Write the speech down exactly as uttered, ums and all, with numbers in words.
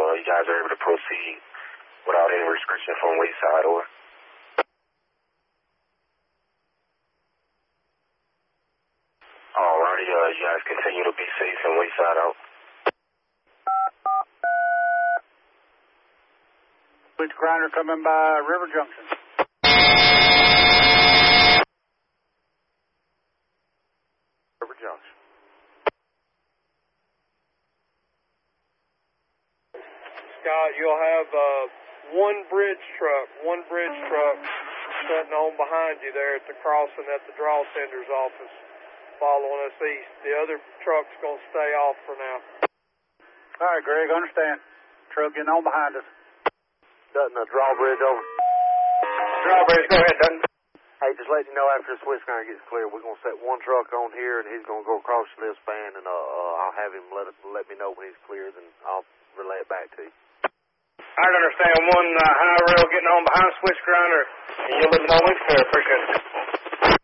uh, you guys are able to proceed without any restriction from Wayside, or? Alrighty, uh, you guys continue to be safe and Wayside out. Police grinder coming by River Junction. River Junction. Scott, you'll have uh, one bridge truck, one bridge truck sitting on behind you there at the crossing at the draw sender's office, following us east. The other truck's going to stay off for now. All right, Greg, understand. Truck getting on behind us. Dutton, uh, drawbridge over. Drawbridge, go ahead, Dutton. Hey, just let you know after the switch grinder gets clear, we're going to set one truck on here, and he's going to go across the lift span, and uh, uh, I'll have him let it, let me know when he's clear, then I'll relay it back to you. I understand. One uh, high rail getting on behind switch grinder, and you'll let me know when it's clear. Appreciate it.